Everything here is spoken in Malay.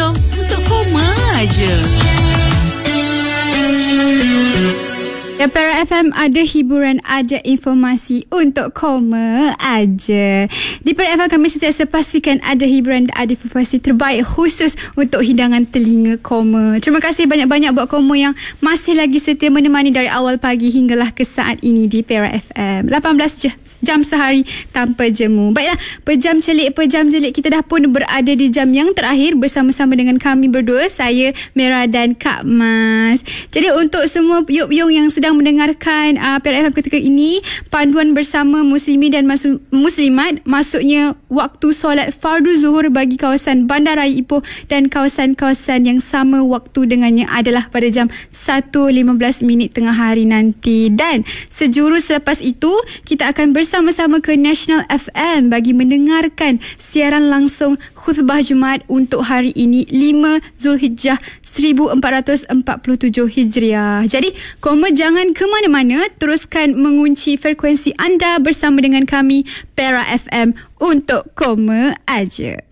langsung untuk koma aja. Ya, Para FM ada hiburan, ada informasi untuk koma aja. Di Para FM kami sentiasa pastikan ada hiburan, ada informasi terbaik khusus untuk hidangan telinga koma. Terima kasih banyak-banyak buat koma yang masih lagi setia menemani dari awal pagi hinggalah ke saat ini di Para FM. 18 jam sehari tanpa jemu. Baiklah, pejam celik kita dah pun berada di jam yang terakhir bersama-sama dengan kami berdua, saya Mira dan Kak Mas. Jadi untuk semua yuk-yung yang sedang mendengarkan PRFM ketika ini, panduan bersama muslimin dan muslimat, maksudnya waktu solat fardu zuhur bagi kawasan Bandaraya Ipoh dan kawasan-kawasan yang sama waktu dengannya adalah pada jam 1.15 tengah hari nanti. Dan sejurus selepas itu, kita akan bersama-sama ke National FM bagi mendengarkan siaran langsung khutbah Jumaat untuk hari ini 5 Zulhijjah 1447 Hijriah. Jadi, koma jangan ke mana-mana, teruskan mengunci frekuensi anda bersama dengan kami Para FM untuk koma aja.